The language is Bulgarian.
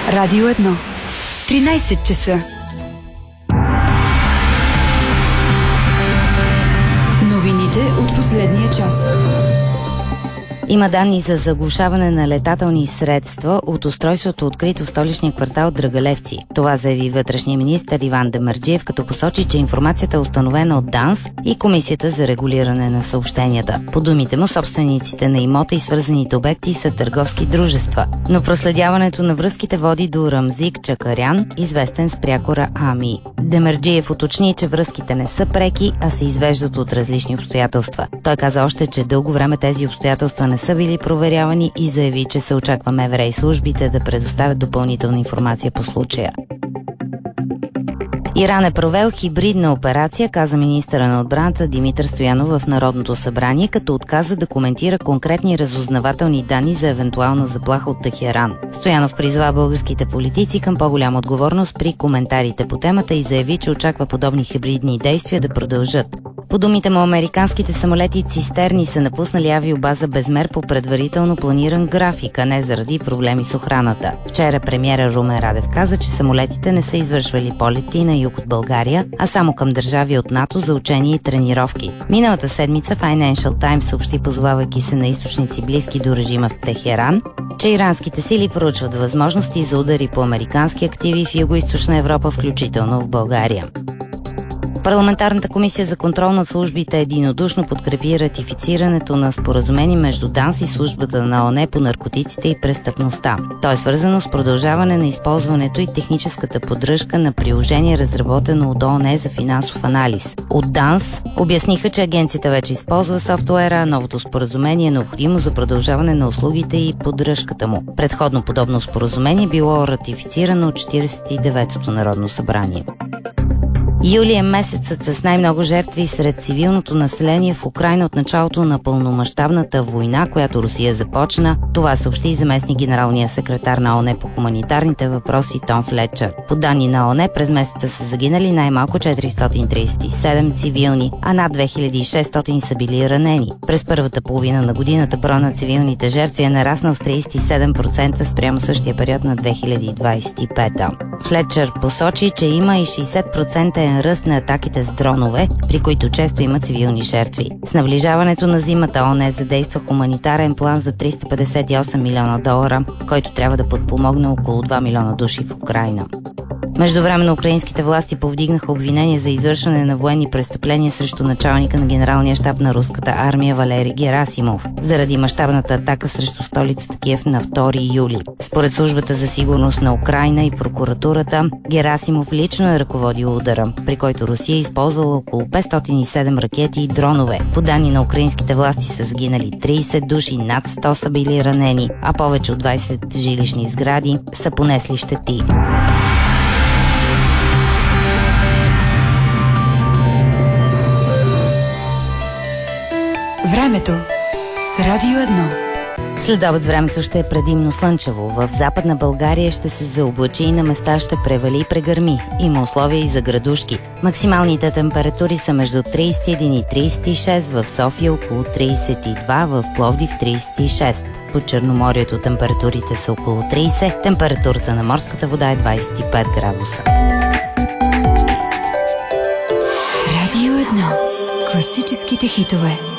Радио 1. 13 часа. Новините от последния час. Има данни за заглушаване на летателни средства от устройството, открито в столичния квартал Драгалевци. Това заяви вътрешния министър Иван Демерджиев, като посочи, че информацията е установена от ДАНС и Комисията за регулиране на съобщенията. По думите му, собствениците на имота и свързаните обекти са търговски дружества, но проследяването на връзките води до Рамзик Чакарян, известен с прякора Ами. Демерджиев уточни, че връзките не са преки, а се извеждат от различни обстоятелства. Той каза още, че дълго време тези обстоятелства не са били проверявани и заяви, че се очаква МВР и службите да предоставят допълнителна информация по случая. Иран е провел хибридна операция, каза министъра на отбраната Димитър Стоянов в Народното събрание, като отказа да коментира конкретни разузнавателни данни за евентуална заплаха от Техеран. Стоянов призва българските политици към по-голяма отговорност при коментарите по темата и заяви, че очаква подобни хибридни действия да продължат. По думите му, американските самолети цистерни са напуснали авиобаза Безмер по предварително планиран график, а не заради проблеми с охраната. Вчера премиера Румен Радев каза, че самолетите не са извършвали полети на юг от България, а само към държави от НАТО за учения и тренировки. Миналата седмица Financial Times съобщи, позовавайки се на източници близки до режима в Техеран, че иранските сили проучват възможности за удари по американски активи в Югоизточна Европа, включително в България. Парламентарната комисия за контрол над службите единодушно подкрепи ратифицирането на споразумение между ДАНС и службата на ООН по наркотиците и престъпността. То е свързано с продължаване на използването и техническата поддръжка на приложение, разработено от ООН за финансов анализ. От ДАНС обясниха, че агенцията вече използва софтуера, а новото споразумение е необходимо за продължаване на услугите и поддръжката му. Предходно подобно споразумение било ратифицирано от 49-то Народно събрание. Юли е месецът с най-много жертви сред цивилното население в Украйна от началото на пълномащабната война, която Русия започна. Това съобщи заместник генералния секретар на ООН по хуманитарните въпроси Том Флетчър. По данни на ООН през месеца са загинали най-малко 437 цивилни, а над 2600 са били ранени. През първата половина на годината броя на цивилните жертви е нараснал с 37% спрямо същия период на 2025. Флетчър посочи, че има и 60% ръст на атаките с дронове, при които често има цивилни жертви. С наближаването на зимата ООН задейства хуманитарен план за $358 милиона, който трябва да подпомогне около 2 милиона души в Украйна. Междувременно украинските власти повдигнаха обвинение за извършване на военни престъпления срещу началника на генералния щаб на руската армия Валери Герасимов заради мащабната атака срещу столицата Киев на 2 юли. Според службата за сигурност на Украйна и прокуратурата, Герасимов лично е ръководил удара, при който Русия е използвала около 507 ракети и дронове. По данни на украинските власти са загинали 30 души, над 100 са били ранени, а повече от 20 жилищни сгради са понесли щети. Времето с Радио 1. Следобед времето ще е предимно слънчево. В Западна България ще се заоблачи и на места ще превали и прегърми. Има условия и за градушки. Максималните температури са между 31 и 36, в София около 32, в Пловдив 36. По Черноморието температурите са около 30, температурата на морската вода е 25 градуса. Радио 1. Класическите хитове.